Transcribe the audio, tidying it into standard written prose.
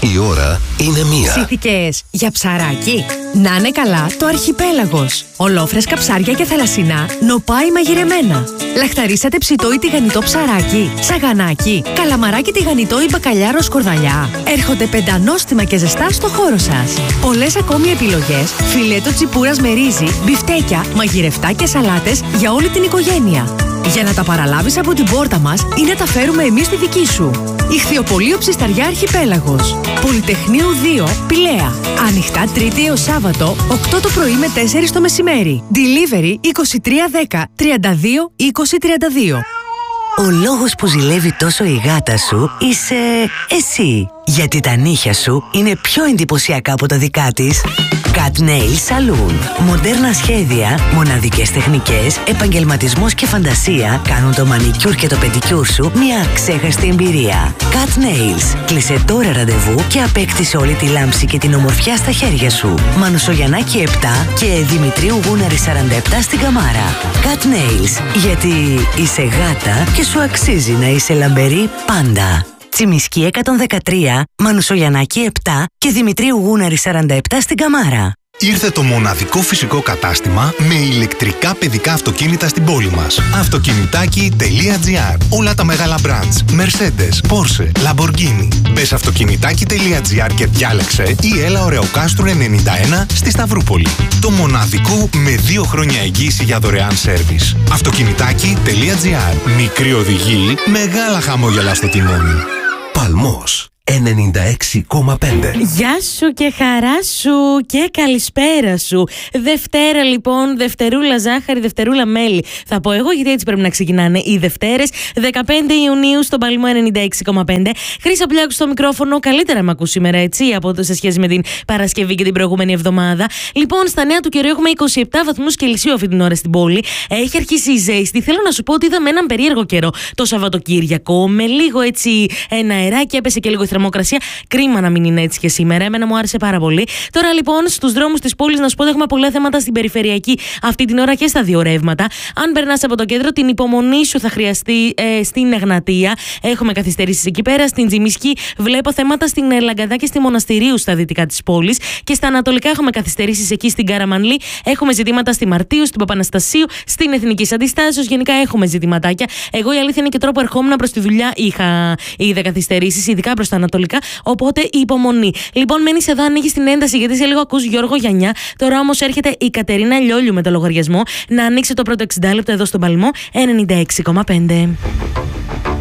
Η ώρα είναι 1. Ψήθηκες για ψαράκι? Να είναι καλά το Αρχιπέλαγος. Ολόφρεσκα ψάρια και θαλασσινά, νοπά ή μαγειρεμένα. Λαχταρίσατε ψητό ή τηγανιτό ψαράκι, σαγανάκι, καλαμαράκι τηγανιτό ή μπακαλιάρο σκορδαλιά. Έρχονται πεντανόστιμα και ζεστά στο χώρο σας. Πολλές ακόμη επιλογές, φιλέτο τσιπούρας με ρύζι, μπιφτέκια, μαγειρευτά και σαλάτες για όλη την οικογένεια. Για να τα παραλάβεις από την πόρτα μας ή να τα φέρουμε εμείς στη δική σου. Ιχθυοπωλείο Ψισταριά Αρχιπέλαγος. Πολυτεχνείου 2, Πηλαία. Ανοιχτά Τρίτη έως Σάββατο, 8 το πρωί με 4 το μεσημέρι. Delivery 2310 32 20 32. Ο λόγος που ζηλεύει τόσο η γάτα σου είσαι εσύ. Γιατί τα νύχια σου είναι πιο εντυπωσιακά από τα δικά της. Cat Nail Saloon. Μοντέρνα σχέδια, μοναδικές τεχνικές, επαγγελματισμός και φαντασία κάνουν το μανικιούρ και το πεντικιούρ σου μια ξέχαστη εμπειρία. Cat Nails. Κλείσε τώρα ραντεβού και απέκτησε όλη τη λάμψη και την ομορφιά στα χέρια σου. Μανουσογιαννάκη 7 και Δημητρίου Γούναρη 47 στην Καμάρα. Cat Nails. Γιατί είσαι γάτα και σου αξίζει να είσαι λαμπερή πάντα. Τσιμισκή 113, Μανουσογιαννάκη 7 και Δημητρίου Γούναρη 47 στην Καμάρα. Ήρθε το μοναδικό φυσικό κατάστημα με ηλεκτρικά παιδικά αυτοκίνητα στην πόλη μας. Αυτοκινητάκι.gr. Όλα τα μεγάλα brands. Mercedes, Porsche, Lamborghini. Μπες αυτοκινητάκι.gr και διάλεξε ή έλα Ωρεοκάστρου 91 στη Σταυρούπολη. Το μοναδικό με 2 χρόνια εγγύηση για δωρεάν σέρβις. Αυτοκινητάκι.gr. Μικρή οδηγή, μεγάλα χαμόγελα στο τιμόνι. Παλμός 96,5. Γεια σου και χαρά σου και καλησπέρα σου. Δευτέρα λοιπόν, Δευτερούλα ζάχαρη, Δευτερούλα μέλι. Θα πω εγώ γιατί έτσι πρέπει να ξεκινάνε οι Δευτέρες. 15 Ιουνίου στον Παλμό 96,5. Χρύσα Πλιάκου στο μικρόφωνο. Καλύτερα με ακούς σήμερα, έτσι, από σε σχέση με την Παρασκευή και την προηγούμενη εβδομάδα. Λοιπόν, στα νέα του καιρού έχουμε 27 βαθμούς Κελσίου αυτή την ώρα στην πόλη. Έχει αρχίσει η ζέστη. Θέλω να σου πω ότι είδαμε έναν περίεργο καιρό το Σαββατοκύριακο. Με λίγο έτσι ένα αεράκι, έπεσε και λίγο θερμοκρασία. Κρίμα να μην είναι έτσι και σήμερα. Εμένα μου άρεσε πάρα πολύ. Τώρα λοιπόν στους δρόμους της πόλης να σου πω ότι έχουμε πολλά θέματα στην περιφερειακή αυτή την ώρα και στα δύο ρεύματα. Αν περνάς από το κέντρο, την υπομονή σου θα χρειαστεί στην Εγνατία. Έχουμε καθυστερήσεις εκεί πέρα. Στην Τζιμισκή βλέπω θέματα στην Λαγκαδά και στη Μοναστηρίου στα δυτικά της πόλης. Και στα ανατολικά έχουμε καθυστερήσεις εκεί στην Καραμανλή. Έχουμε ζητήματα στη Μαρτίου, στην Παπαναστασίου, στην Εθνική Αντιστάσεως. Γενικά έχουμε ζητηματάκια. Εγώ η αλήθεια είναι και τρόπο ερχόμουν προς τη δουλειά είδα καθυστερήσεις, ειδικά προς τα ανατολικά. Οπότε υπομονή. Λοιπόν, μένεις εδώ, ανοίγεις την ένταση γιατί σε λίγο ακούς Γιώργο Γιαννιά. Τώρα όμως έρχεται η Κατερίνα Λιόλιου με το λογαριασμό. Να ανοίξει το πρώτο 60 λεπτό εδώ στον Παλμό 96,5.